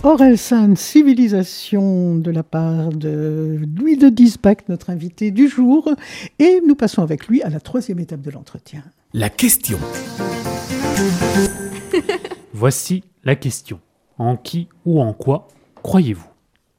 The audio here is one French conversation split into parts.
Orelsan, Civilisation, de la part de Louis de Diesbach, notre invité du jour. Et nous passons avec lui à la troisième étape de l'entretien. La question. Voici la question. En qui ou en quoi croyez-vous ?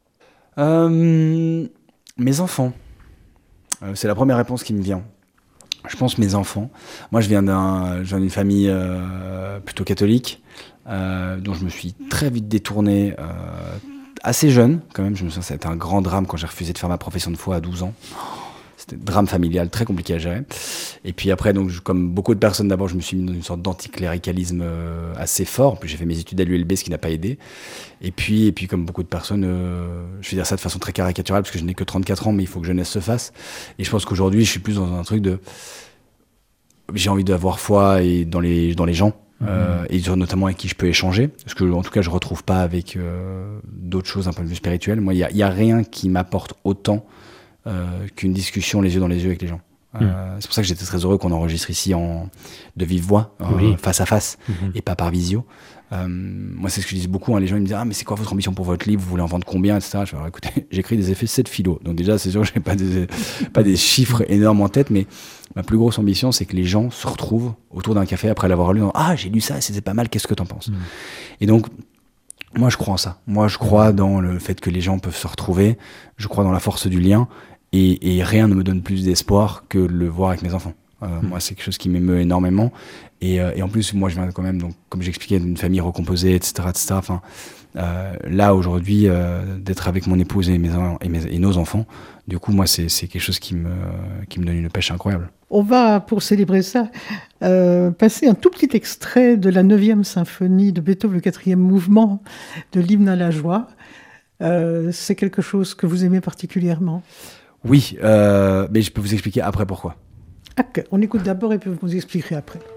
Mes enfants. C'est la première réponse qui me vient. Je pense mes enfants. Moi, je viens d'une famille plutôt catholique, dont je me suis très vite détourné assez jeune, quand même. Je me souviens, ça a été un grand drame quand j'ai refusé de faire ma profession de foi à 12 ans. C'était un drame familial très compliqué à gérer. Et puis après, donc, comme beaucoup de personnes, d'abord, je me suis mis dans une sorte d'anticléricalisme assez fort. Puis j'ai fait mes études à l'ULB, ce qui n'a pas aidé. Et puis comme beaucoup de personnes, je vais dire ça de façon très caricaturale, parce que je n'ai que 34 ans, mais il faut que jeunesse se fasse. Et je pense qu'aujourd'hui, je suis plus dans un truc de... J'ai envie d'avoir foi dans les gens. Et notamment avec qui je peux échanger, parce que en tout cas je retrouve pas avec d'autres choses d'un point de vue spirituel. Moi, il y a rien qui m'apporte autant qu'une discussion les yeux dans les yeux avec les gens. C'est pour ça que j'étais très heureux qu'on enregistre ici de vive voix, face à face, et pas par visio. Moi, c'est ce que je disais beaucoup, hein. Les gens ils me disent mais c'est quoi votre ambition pour votre livre, vous voulez en vendre combien, etc. Je dis, écoutez, j'écris des effets 7 philo, donc déjà c'est sûr que j'ai pas des chiffres énormes en tête, mais ma plus grosse ambition, c'est que les gens se retrouvent autour d'un café après l'avoir lu, j'ai lu ça, c'était pas mal, qu'est-ce que t'en penses? Et donc moi je crois en ça, moi je crois dans le fait que les gens peuvent se retrouver, je crois dans la force du lien, et rien ne me donne plus d'espoir que de le voir avec mes enfants. Moi, c'est quelque chose qui m'émeut énormément. Et en plus, moi, je viens quand même, donc, comme j'expliquais, d'une famille recomposée, etc. Enfin, là, aujourd'hui, d'être avec mon épouse et nos enfants, du coup, moi, c'est quelque chose qui me donne une pêche incroyable. On va, pour célébrer ça, passer un tout petit extrait de la 9e symphonie de Beethoven, le 4e mouvement de l'hymne à la joie. C'est quelque chose que vous aimez particulièrement? Oui, mais je peux vous expliquer après pourquoi. On écoute d'abord et puis vous expliquerez après.